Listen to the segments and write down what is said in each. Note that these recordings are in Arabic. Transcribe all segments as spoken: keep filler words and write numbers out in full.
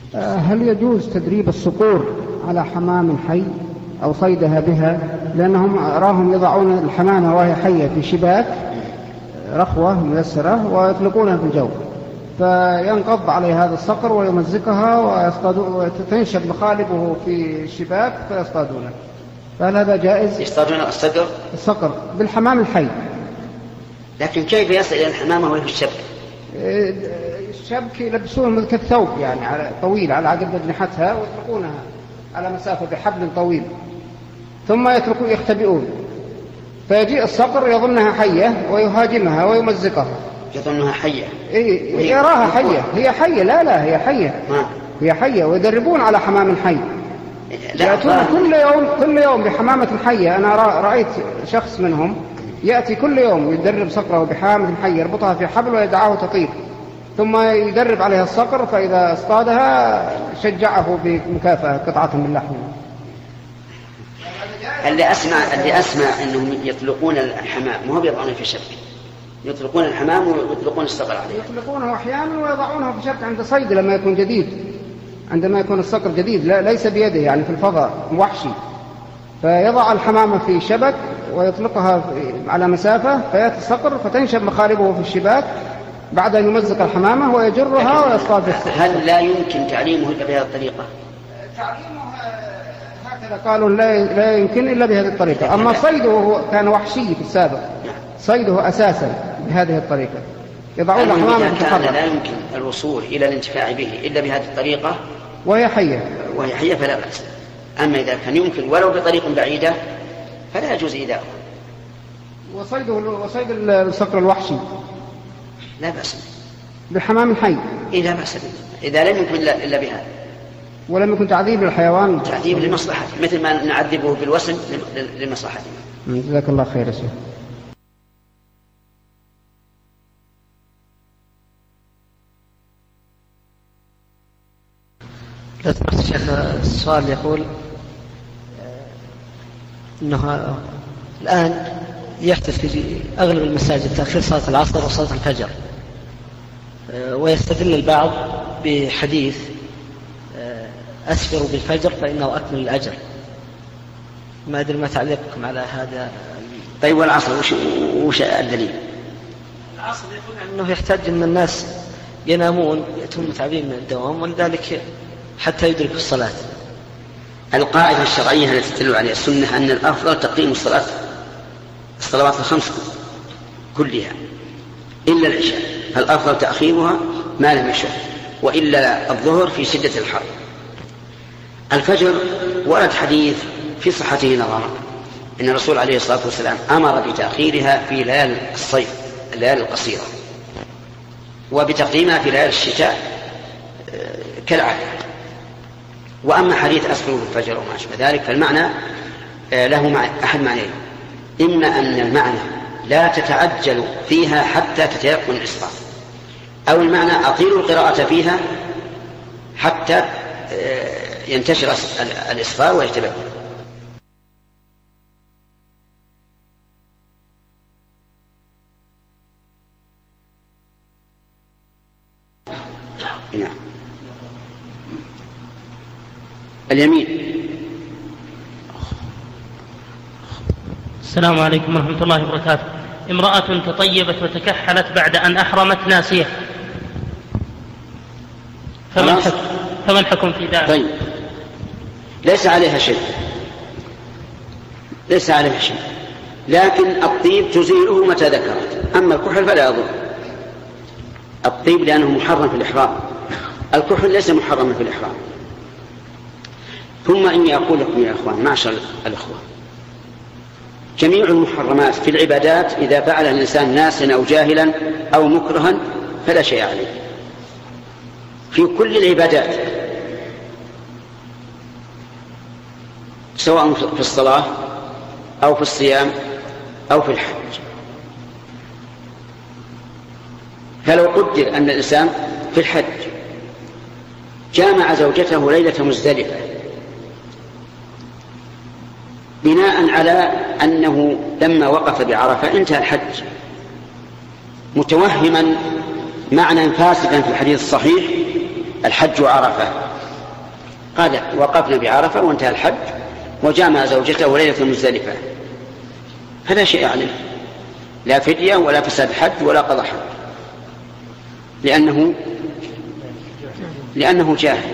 هل يجوز تدريب الصقور على حمام حي أو صيدها بها؟ لأنهم أراهم يضعون الحمامة وهي حية في شباك رخوة ميسرة ويطلقونها في الجو، فينقض عليه هذا الصقر ويمزقها وتنشب مخالبه في الشباك فيصطادونه، فهل هذا جائز؟ يصطادون الصقر؟ الصقر بالحمام الحي. لكن كيف يصل إلى الحمامة وهي في الشبك؟ الشبك يلبسون كالثوب يعني على طويل على عقب أجنحتها ويطلقونها على مسافة بحبل طويل ثم يتركوا يختبئون، فيجيء الصقر يظنها حية ويهاجمها ويمزقها. يظنها حية؟ إيه يراها حية، هي حية. لا لا هي حية ما. هي حية ويدربون على حمام حي. يأتون كل يوم كل يوم بحمامة حية. أنا رأيت شخص منهم يأتي كل يوم يدرب صقره بحمامة حية يربطها في حبل ويدعاه تطير، ثم يدرب عليها الصقر، فإذا اصطادها شجعه بمكافأة قطعة من لحمه. اللي أسمع اللي أسمع أنهم يطلقون الحمام مو بيضعونه في شبك، يطلقون الحمام ويطلقون الصقر عليه. يطلقونه أحيانا ويضعونه في شبك عند صيد لما يكون جديد، عندما يكون الصقر جديد لا ليس بيده يعني في الفضاء وحشي، فيضع الحمامة في شبك ويطلقها على مسافة فيأتي الصقر فتنشب مخالبه في الشباك بعد أن يمزق الحمامة ويجرها ويصطاد. هل لا يمكن تعليمه إلا بهذه الطريقة؟ تعليمه هكذا قالوا لا لا يمكن إلا بهذه الطريقة. أما صيده كان وحشي في السابق، صيده أساسا بهذه الطريقة. يضعون الحمامة في الحمامة لا يمكن الوصول إلى الانتفاع به إلا بهذه الطريقة وهي حية وهي حية فلا بأس. أما إذا كان يمكن ولو بطريق بعيدة فلا يجوز إيذاؤه. وصيده وصيد الصقر الوحشي لا بأس بالحمام الحي. إيه لا بأس إذا لم يكن إلا بهذا، ولم يكن تعذيب للحيوان، تعذيب لمصلحته مثل ما نعذبه بالوسم لمصلحته. جزاك الله خير يا شيخ. لا سمحت شيخ، السؤال يقول أنه الآن يحدث في أغلب المساجد تأخير صلاة العصر وصلاة الفجر، ويستدل البعض بحديث أسفروا بالفجر فإنه أكمل الأجر. ما أدري ما تعليقكم على هذا. طيب والعصر وش, وش الدليل؟ العصر يقول أنه يحتاج أن الناس ينامون يأتون متعبين من الدوام ولذلك حتى يدركوا الصلاة. القاعدة الشرعية التي تدل عليها السنة أن الأفضل تقييم الصلاة الصلوات الخمس كلها إلا العشاء، فالأفضل تأخيرها ما لم يشق، وإلا الظهر في شدة الحر. الفجر ورد حديث في صحته نظرا إن الرسول عليه الصلاة والسلام أمر بتأخيرها في ليال الصيف الليالي القصيرة وبتقديمها في ليالي الشتاء كالعادة. وأما حديث أسفروا بالفجر وما أشبه ذلك فالمعنى له أحد معنيين: إما أن المعنى لا تتعجل فيها حتى تتيقن الإسفار، أو المعنى أطيلوا القراءة فيها حتى ينتشر الإسفار ويتبين. نعم. اليمين. السلام عليكم ورحمة الله وبركاته. امرأة تطيبت وتكحلت بعد أن أحرمت ناسية، فمن حكم, فمن حكم في ذلك؟ طيب، ليس عليها شيء، ليس عليها شيء، لكن الطيب تزيله متى ذكرت. أما الكحل فلا يضر. الطيب لأنه محرم في الإحرام، الكحل ليس محرما في الإحرام. ثم إني أقول لكم يا أخوان معشر الأخوة، جميع المحرمات في العبادات إذا فعلها الإنسان ناسا أو جاهلا أو مكرها فلا شيء عليه في كل العبادات، سواء في الصلاة أو في الصيام أو في الحج. فلو قدر أن الإنسان في الحج جامع زوجته ليلة مزدلفة بناء على أنه لما وقف بعرفة انتهى الحج، متوهما معنى فاسدا في الحديث الصحيح الحج عرفة، قال وقفنا بعرفة وانتهى الحج وجامع زوجته ليلة مزدلفة، هذا شيء عليه، لا فدية ولا فساد حج ولا قضاء حج، لأنه لأنه جاهل.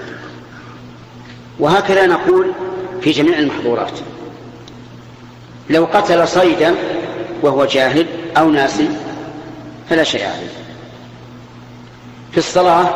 وهكذا نقول في جميع المحظورات. لو قتل صيدا وهو جاهل أو ناسي فلا شيء عليه. في الصلاة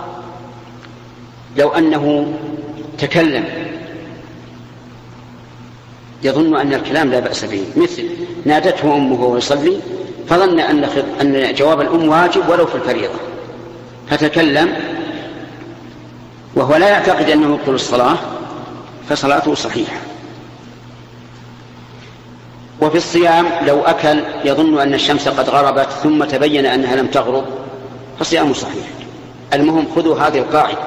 لو أنه تكلم يظن أن الكلام لا بأس به، مثل نادته أمه وهو يصلي فظن أن جواب الأم واجب ولو في الفريضة فتكلم وهو لا يعتقد أنه يبطل الصلاة فصلاته صحيحة. وفي الصيام لو أكل يظن أن الشمس قد غربت ثم تبين أنها لم تغرب فصيامه صحيح. المهم خذوا هذه القاعدة: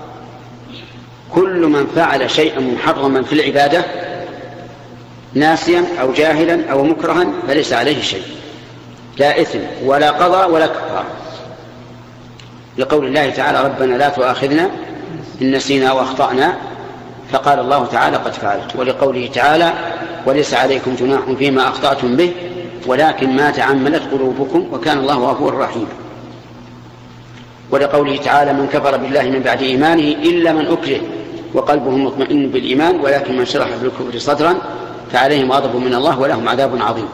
كل من فعل شيئا محرما في العبادة ناسيا أو جاهلا أو مكرها فليس عليه شيء، لا إثم ولا قضاء ولا كفارة، لقول الله تعالى: ربنا لا تؤاخذنا إن نسينا وأخطأنا، فقال الله تعالى: قد فعلت. ولقوله تعالى: وليس عليكم جناح فيما أخطأتم به ولكن ما تعمدت قلوبكم وكان الله غفورا رحيما. ولقوله تعالى: من كفر بالله من بعد إيمانه إلا من أكره وقلبه مطمئن بالإيمان ولكن من شرح بالكفر صدرا فعليهم غضب من الله ولهم عذاب عظيم.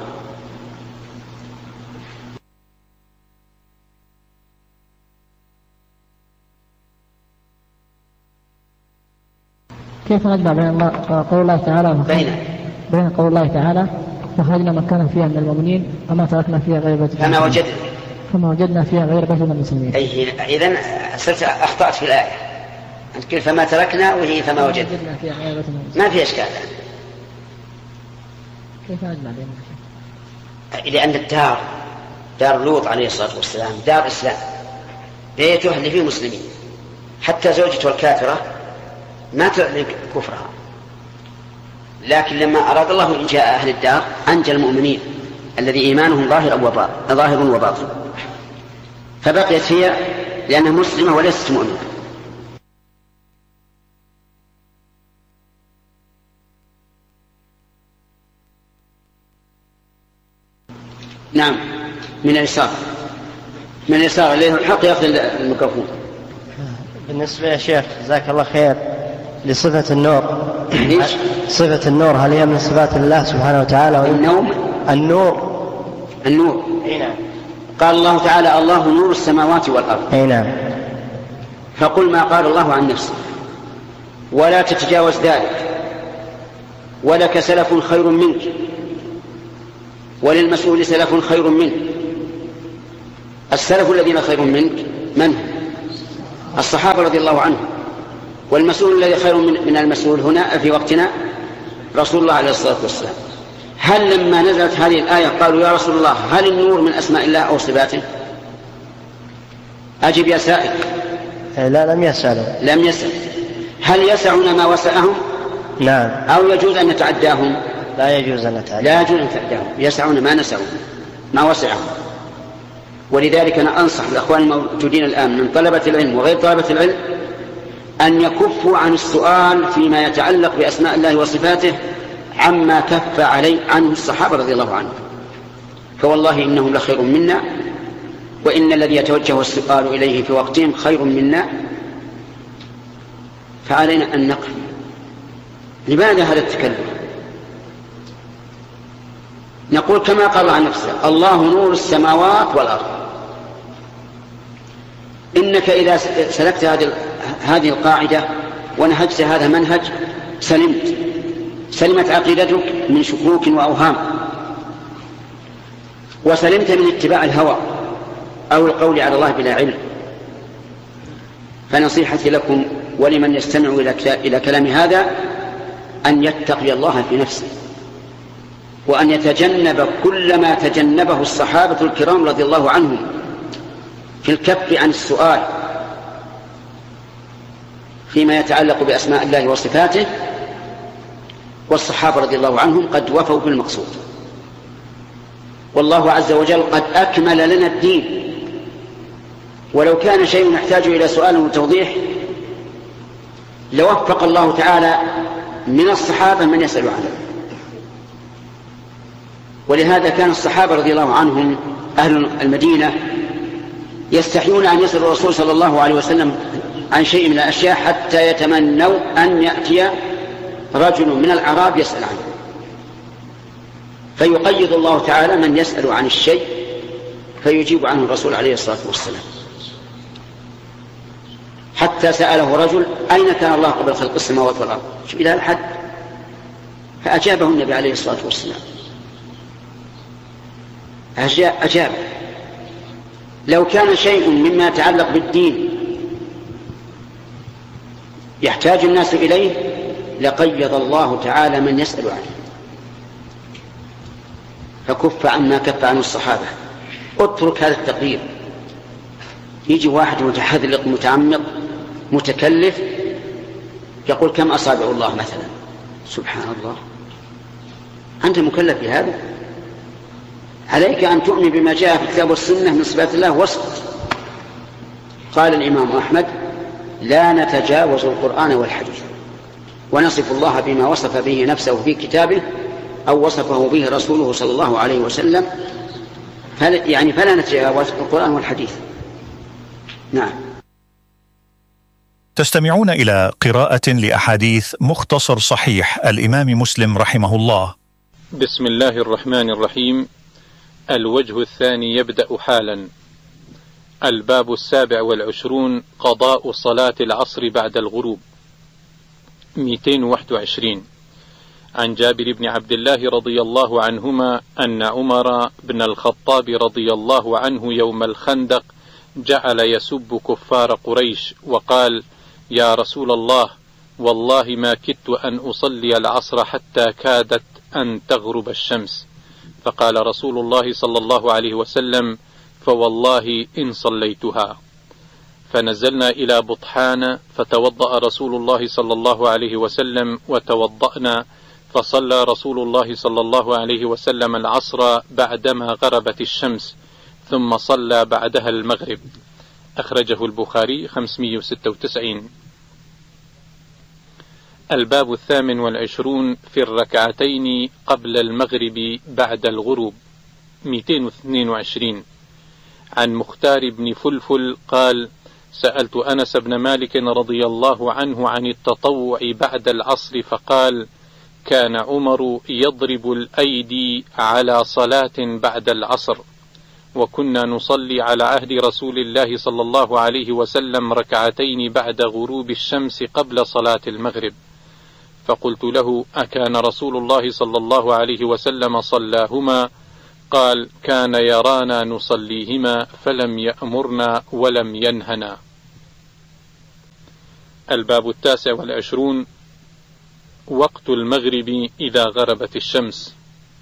كيف نجمع بين الله قول الله تعالى بين بين قول الله تعالى وخرجنا من كان فيها من المؤمنين وما تركنا فيها غير بيت فما وجدنا فما وجدنا فيها غير بيت من المسلمين. أي إذن صرت أخطأت في الآية، أنت كيف فما تركنا وهي فما وجدنا فيها غير بيت من المسلمين. ما في إشكال. كيف نجمع بينهم؟ لأن الدار دار لوط عليه الصلاة والسلام دار إسلام، بيته اللي فيه مسلمين، حتى زوجته الكافرة ما تعلن كفرها، لكن لما أراد الله إنجاء أهل الدار أنجى المؤمنين الذي إيمانهم ظاهر وباطن، فبقيت هي لأنها مسلمة وليست مؤمنة. نعم، من اليسار من اليسار اللي الحق يأخذ الميكروفون. بالنسبة يا شيخ جزاك الله خير لصفة النور، ليش؟ صفة النور هل هي من صفات الله سبحانه وتعالى؟ النوم النور النور اي نعم. قال الله تعالى: الله نور السماوات والأرض. اي نعم. فقل ما قال الله عن نفسه ولا تتجاوز ذلك، ولك سلف خير منك وللمسؤول سلف خير منك. السلف الذين خير منك من هم؟ الصحابة رضي الله عنهم. والمسؤول الذي خير من, من المسؤول هنا في وقتنا رسول الله عليه الصلاة والسلام. هل لما نزلت هذه الآية قالوا: يا رسول الله هل النور من أسماء الله أو صفاته؟ أجب يا سائل. لا لم يسألوا. لم يسأل. هل يسعنا ما وسعهم؟ نعم. أو يجوز أن نتعداهم؟ لا يجوز أن نتعداهم. لا يجوز أن نتعداهم، يسعون ما نسعوا ما وسعهم. ولذلك أنا أنصح الأخوان الموجودين الآن من طلبة العلم وغير طلبة العلم أن يكفوا عن السؤال فيما يتعلق بأسماء الله وصفاته عما كف عليه عنه الصحابة رضي الله عنهم، فوالله إنهم لخير منا، وإن الذي يتوجه السؤال إليه في وقتهم خير منا، فعلينا أن نقف. لماذا هذا التكلم؟ نقول كما قال عن نفسه: الله نور السماوات والأرض. إنك إذا سلكت هذه القاعدة ونهجت هذا المنهج سلمت سلمت عقيدتك من شكوك وأوهام، وسلمت من اتباع الهوى أو القول على الله بلا علم. فنصيحتي لكم ولمن يستمع إلى كلام هذا أن يتقي الله في نفسه، وأن يتجنب كل ما تجنبه الصحابة الكرام رضي الله عنهم في الكف عن السؤال فيما يتعلق بأسماء الله وصفاته، والصحابة رضي الله عنهم قد وفوا بالمقصود. والله عز وجل قد أكمل لنا الدين، ولو كان شيء يحتاج إلى سؤال وتوضيح لوفق الله تعالى من الصحابة من يسأل عنه. ولهذا كان الصحابة رضي الله عنهم أهل المدينة يستحيون أن يسألوا الرسول صلى الله عليه وسلم عن شيء من الأشياء حتى يتمنوا أن يأتي رجل من الأعراب يسأل عنه، فيقيد الله تعالى من يسأل عن الشيء فيجيب عنه الرسول عليه الصلاة والسلام. حتى سأله رجل أين كان الله قبل خلق السماوات والأرض، شوف إلى هذا الحد، فأجابه النبي عليه الصلاة والسلام، أجاب. لو كان شيء مما يتعلق بالدين يحتاج الناس إليه لقيض الله تعالى من يسأل عنه، فكف عما كف عن الصحابة. اترك هذا التقييد. يجي واحد متحذلق متعمق متكلف يقول كم أصابع الله مثلا، سبحان الله، أنت مكلف بهذا؟ عليك أن تؤمن بما جاء في الكتاب والسنة من صفات الله واسكت. قال الإمام أحمد لا نتجاوز القرآن والحديث ونصف الله بما وصف به نفسه في كتابه أو وصفه به رسوله صلى الله عليه وسلم، فلا يعني فلا نتجاوز القرآن والحديث. نعم. تستمعون إلى قراءة لأحاديث مختصر صحيح الإمام مسلم رحمه الله. بسم الله الرحمن الرحيم. الوجه الثاني يبدأ حالا. الباب السابع والعشرون قضاء صلاة العصر بعد الغروب. مئتين وواحد وعشرين. عن جابر بن عبد الله رضي الله عنهما أن عمر بن الخطاب رضي الله عنه يوم الخندق جعل يسب كفار قريش وقال يا رسول الله والله ما كدت أن أصلي العصر حتى كادت أن تغرب الشمس، فقال رسول الله صلى الله عليه وسلم فوالله إن صليتها. فنزلنا إلى بطحان فتوضأ رسول الله صلى الله عليه وسلم وتوضأنا، فصلى رسول الله صلى الله عليه وسلم العصر بعدما غربت الشمس، ثم صلى بعدها المغرب. أخرجه البخاري خمسمائة وستة وتسعين. الباب الثامن والعشرون في الركعتين قبل المغرب بعد الغروب. مئتين واثنين وعشرين. عن مختار بن فلفل قال سألت أنس بن مالك رضي الله عنه عن التطوع بعد العصر فقال كان عمر يضرب الأيدي على صلاة بعد العصر، وكنا نصلي على عهد رسول الله صلى الله عليه وسلم ركعتين بعد غروب الشمس قبل صلاة المغرب. فقلت له أكان رسول الله صلى الله عليه وسلم صلاهما؟ قال كان يرانا نصليهما فلم يأمرنا ولم ينهنا. الباب التاسع والعشرون وقت المغرب إذا غربت الشمس.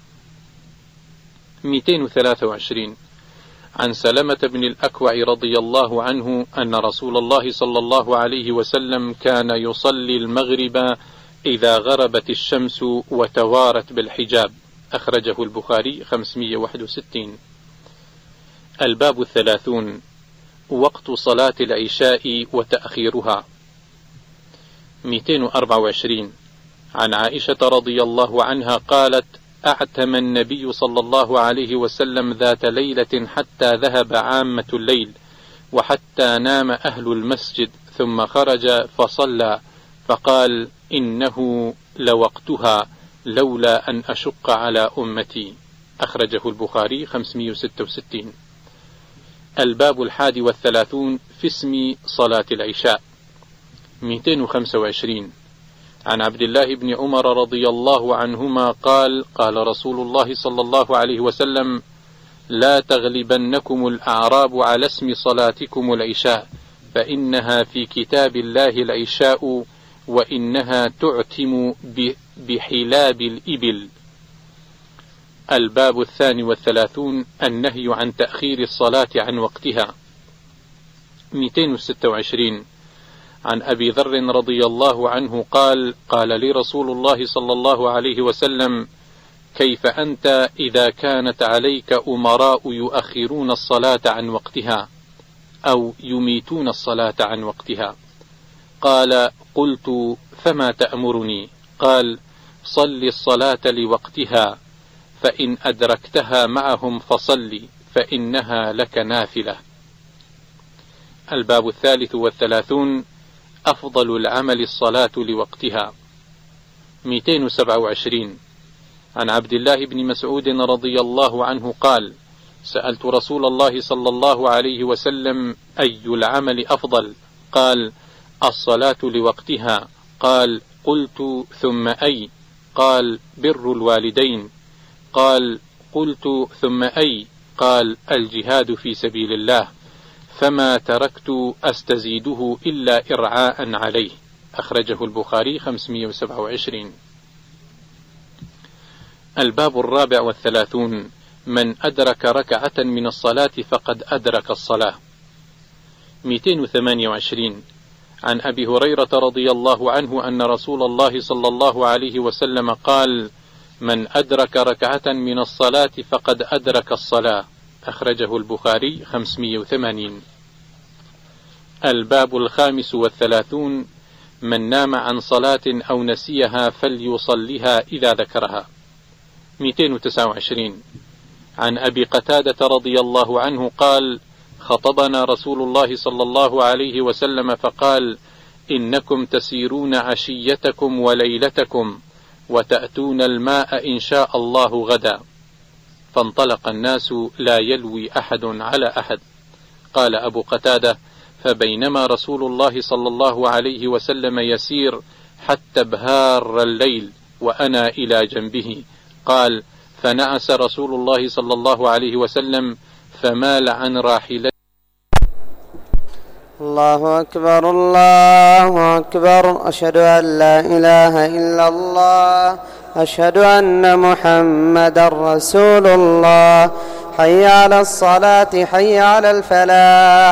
مئتين وثلاثة وعشرين. عن سلمة بن الأكوع رضي الله عنه أن رسول الله صلى الله عليه وسلم كان يصلي المغرب إذا غربت الشمس وتوارت بالحجاب. أخرجه البخاري خمسمائة وواحد وستين. الباب الثلاثون وقت صلاة العشاء وتأخيرها. مئتين وأربعة وعشرين. عن عائشة رضي الله عنها قالت أعتم النبي صلى الله عليه وسلم ذات ليلة حتى ذهب عامة الليل وحتى نام أهل المسجد، ثم خرج فصلى فقال إنه لوقتها لولا أن أشق على أمتي. أخرجه البخاري خمسمائة وستة وستين. الباب الحادي والثلاثون في اسم صلاة العشاء. مئتين وخمسة وعشرين. عن عبد الله بن عمر رضي الله عنهما قال قال رسول الله صلى الله عليه وسلم لا تغلبنكم الأعراب على اسم صلاتكم العشاء، فإنها في كتاب الله العشاء وإنها تعتم بحلاب الإبل. الباب الثاني والثلاثون النهي عن تأخير الصلاة عن وقتها. مئتين وستة وعشرين. عن أبي ذر رضي الله عنه قال قال لي رسول الله صلى الله عليه وسلم كيف أنت إذا كانت عليك أمراء يؤخرون الصلاة عن وقتها أو يميتون الصلاة عن وقتها؟ قال: قلت: فما تأمرني؟ قال: صل الصلاة لوقتها، فإن أدركتها معهم فصل، فإنها لك نافلة. الباب الثالث والثلاثون: أفضل العمل الصلاة لوقتها. مئتين وسبعة وعشرين. عن عبد الله بن مسعود رضي الله عنه قال: سألت رسول الله صلى الله عليه وسلم: أي العمل أفضل؟ قال: الصلاة لوقتها. قال: قلت: ثم أي؟ قال: بر الوالدين. قال: قلت: ثم أي؟ قال: الجهاد في سبيل الله، فما تركت أستزيده إلا إرعاء عليه. أخرجه البخاري خمسمائة وسبعة وعشرين. الباب الرابع والثلاثون: من أدرك ركعة من الصلاة فقد أدرك الصلاة. مئتين وثمانية وعشرين. عن أبي هريرة رضي الله عنه أن رسول الله صلى الله عليه وسلم قال: من أدرك ركعة من الصلاة فقد أدرك الصلاة. أخرجه البخاري خمسمائة وثمانين. الباب الخامس والثلاثون: من نام عن صلاة أو نسيها فليصلها إذا ذكرها. مئتين وتسعة وعشرين. عن أبي قتادة رضي الله عنه قال: خطبنا رسول الله صلى الله عليه وسلم فقال: إنكم تسيرون عشيتكم وليلتكم وتأتون الماء إن شاء الله غدا. فانطلق الناس لا يلوي أحد على أحد. قال أبو قتادة: فبينما رسول الله صلى الله عليه وسلم يسير حتى بهار الليل وأنا إلى جنبه. قال: فنعس رسول الله صلى الله عليه وسلم فمال عن راحلته. الله أكبر الله أكبر، أشهد أن لا إله إلا الله، أشهد أن محمدا رسول الله. حي على الصلاة، حي على الفلاح.